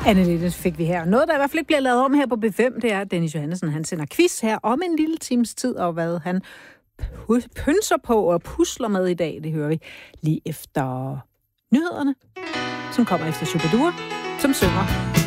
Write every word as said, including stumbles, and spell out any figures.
Anne, fik vi her. Noget, der i hvert fald ikke bliver lavet om her på B fem, det er, at Dennis Johansen, han sender quiz her om en lille times tid, og hvad han pynser på og pusler med i dag, det hører vi lige efter nyhederne, som kommer efter Superdure, som synger